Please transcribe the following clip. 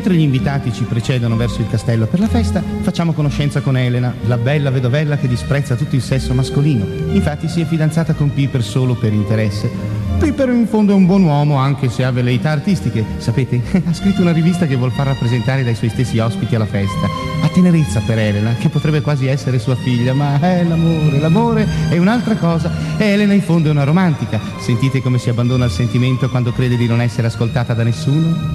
Mentre gli invitati ci precedono verso il castello per la festa, facciamo conoscenza con Elena, la bella vedovella che disprezza tutto il sesso mascolino. Infatti si è fidanzata con Piper solo per interesse. Piper in fondo è un buon uomo, anche se ha velleità artistiche. Sapete, ha scritto una rivista che vuol far rappresentare dai suoi stessi ospiti alla festa. Ha tenerezza per Elena, che potrebbe quasi essere sua figlia, ma l'amore è un'altra cosa. E Elena in fondo è una romantica. Sentite come si abbandona al sentimento quando crede di non essere ascoltata da nessuno?